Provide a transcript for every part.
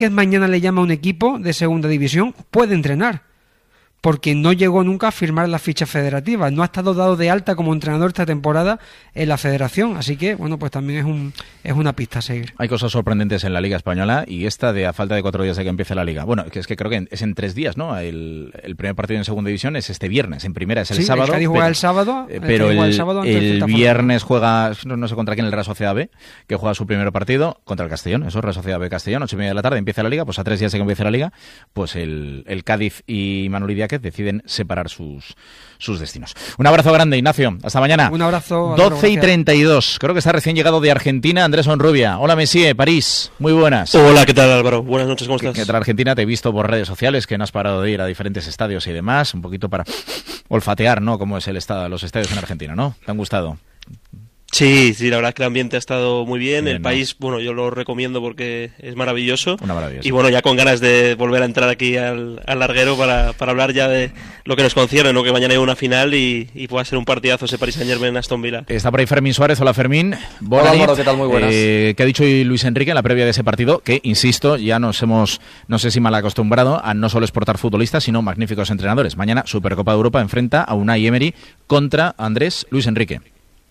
mañana le llama a un equipo de segunda división, puede entrenar, porque no llegó nunca a firmar la ficha federativa, no ha estado dado de alta como entrenador esta temporada en la federación, así que bueno, pues también es una pista a seguir. Hay cosas sorprendentes en la Liga Española y esta de a falta de 4 días de que empiece la Liga. Bueno, es que creo que es en 3 días, ¿no? El primer partido en segunda división es este viernes, en primera es el sábado. El Cádiz juega el sábado, pero el viernes juega, no sé contra quién, el Real Sociedad B, que juega su primer partido contra el Castellón, eso, Real Sociedad B Castellón, 8:30 de la tarde, empieza la Liga, pues a 3 días de que empiece la Liga, pues el Cádiz y Manoli Diáquez deciden separar sus destinos. Un abrazo grande, Ignacio. Hasta mañana. Un abrazo. 12:32. Creo que está recién llegado de Argentina Andrés Onrubia. Hola, Messier, París. Muy buenas. Hola, ¿qué tal, Álvaro? Buenas noches, ¿cómo estás? ¿Qué tal, Argentina? Te he visto por redes sociales que no has parado de ir a diferentes estadios y demás, un poquito para olfatear, ¿no? Cómo es los estadios en Argentina, ¿no? ¿Te han gustado? Sí, la verdad es que el ambiente ha estado muy bien. El país, bueno, yo lo recomiendo porque es maravilloso. Una maravilla. Y bueno, ya con ganas de volver a entrar aquí al larguero para hablar ya de lo que nos concierne, ¿no? Que mañana hay una final y pueda ser un partidazo ese Paris Saint-Germain-Aston Villa. Está por ahí Fermín Suárez. Hola, Fermín. Hola, Álvaro, ¿qué tal? Muy buenas. ¿Qué ha dicho hoy Luis Enrique en la previa de ese partido? Que, insisto, ya nos hemos, no sé si mal acostumbrado a no solo exportar futbolistas, sino magníficos entrenadores. Mañana, Supercopa de Europa enfrenta a Unai Emery contra Luis Enrique.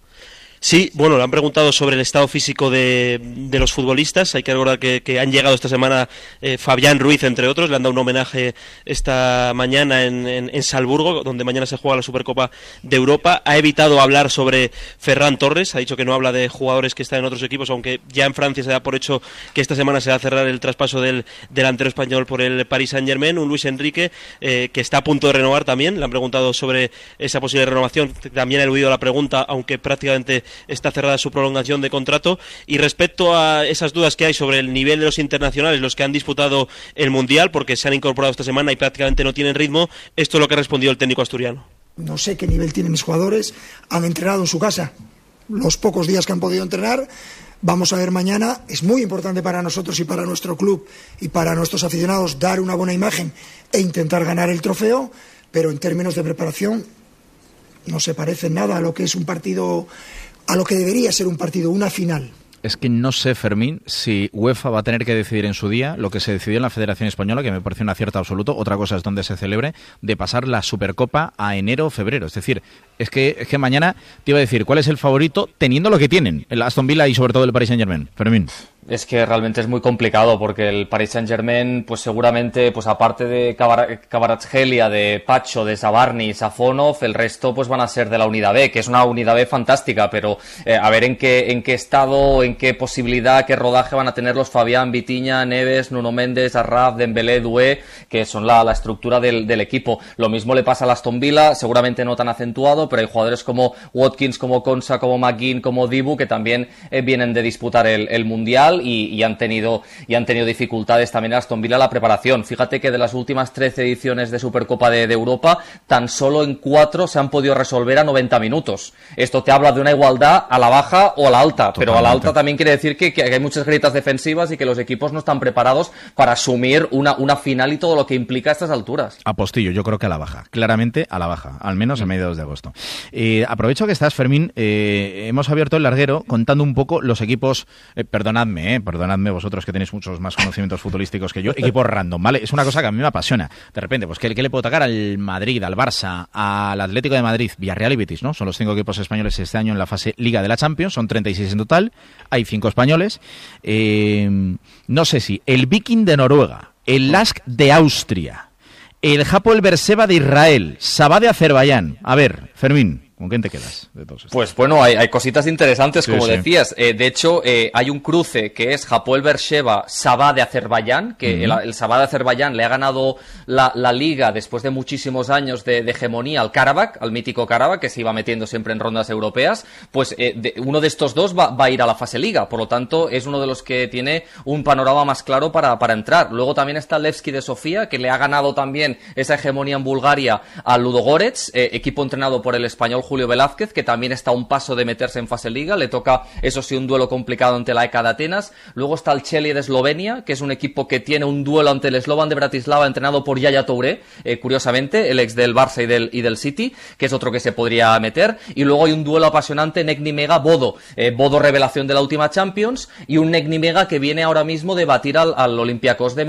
Sí, bueno, le han preguntado sobre el estado físico de los futbolistas. Hay que recordar que han llegado esta semana Fabián Ruiz, entre otros. Le han dado un homenaje esta mañana en Salzburgo, donde mañana se juega la Supercopa de Europa. Ha evitado hablar sobre Ferran Torres. Ha dicho que no habla de jugadores que están en otros equipos, aunque ya en Francia se da por hecho que esta semana se va a cerrar el traspaso del delantero español por el Paris Saint-Germain. Un Luis Enrique que está a punto de renovar también. Le han preguntado sobre esa posible renovación. También ha eludido la pregunta, aunque prácticamente está cerrada su prolongación de contrato. Y respecto a esas dudas que hay sobre el nivel de los internacionales, los que han disputado el Mundial, porque se han incorporado esta semana y prácticamente no tienen ritmo, esto es lo que ha respondido el técnico asturiano. No sé qué nivel tienen mis jugadores, han entrenado en su casa los pocos días que han podido entrenar. Vamos a ver mañana. Es muy importante para nosotros y para nuestro club y para nuestros aficionados dar una buena imagen e intentar ganar el trofeo, pero en términos de preparación no se parece nada a lo que es un partido, a lo que debería ser un partido, una final. Es que no sé, Fermín, si UEFA va a tener que decidir en su día lo que se decidió en la Federación Española, que me parece un acierto absoluto. Otra cosa es donde se celebre, de pasar la Supercopa a enero o febrero. Es decir, es que mañana te iba a decir cuál es el favorito teniendo lo que tienen el Aston Villa y sobre todo el Paris Saint-Germain. Fermín. Es que realmente es muy complicado porque el Paris Saint-Germain, pues seguramente, pues aparte de Kvaratskhelia, de Pacho, de Zabarni, Safonov, el resto pues van a ser de la Unidad B, que es una Unidad B fantástica, pero a ver en qué estado, en qué posibilidad, qué rodaje van a tener los Fabián, Vitinha, Neves, Nuno Méndez, Arraf, Dembélé, Doué, que son la estructura del equipo. Lo mismo le pasa al Aston Villa, seguramente no tan acentuado, pero hay jugadores como Watkins, como Konsa, como McGinn, como Dibu, que también vienen de disputar el Mundial y han tenido dificultades también en Aston Villa la preparación. Fíjate que de las últimas 13 ediciones de Supercopa de Europa, tan solo en 4 se han podido resolver a 90 minutos. Esto te habla de una igualdad a la baja o a la alta. Totalmente. Pero a la alta también quiere decir que hay muchas grietas defensivas y que los equipos no están preparados para asumir una final y todo lo que implica a estas alturas. Apostillo, yo creo que a la baja, claramente a la baja, al menos a mediados de agosto. Aprovecho que estás, Fermín, hemos abierto el larguero contando un poco los equipos, perdonadme vosotros que tenéis muchos más conocimientos futbolísticos que yo, equipos random, ¿vale? Es una cosa que a mí me apasiona. De repente, pues ¿qué le puedo tocar al Madrid, al Barça, al Atlético de Madrid, Villarreal y Betis, ¿no? Son los 5 equipos españoles este año en la fase Liga de la Champions, son 36 en total, hay 5 españoles. No sé si el Viking de Noruega, el Lask de Austria, el Hapoel Beerseba de Israel, Sabah de Azerbaiyán. A ver, Fermín, ¿con quién te quedas de todos estos? Pues bueno, hay cositas interesantes, como sí. decías. De hecho, hay un cruce que es Hapoel Beersheva, Sabah de Azerbaiyán, que el Sabah de Azerbaiyán le ha ganado la liga después de muchísimos años de hegemonía al Karabakh, al mítico Karabakh, que se iba metiendo siempre en rondas europeas. Pues uno de estos dos va a ir a la fase liga, por lo tanto es uno de los que tiene un panorama más claro para entrar. Luego también está Levski de Sofía, que le ha ganado también esa hegemonía en Bulgaria al Ludogorets, equipo entrenado por el español Julio Velázquez, que también está a un paso de meterse en fase Liga. Le toca, eso sí, un duelo complicado ante la EK de Atenas. Luego está el Chelsea de Eslovenia, que es un equipo que tiene un duelo ante el Slovan de Bratislava, entrenado por Yaya Touré, curiosamente, el ex del Barça y del City, que es otro que se podría meter. Y luego hay un duelo apasionante, Negni Mega Bodo. Bodo revelación de la última Champions, y un Negni Mega que viene ahora mismo de batir al Olympiacos de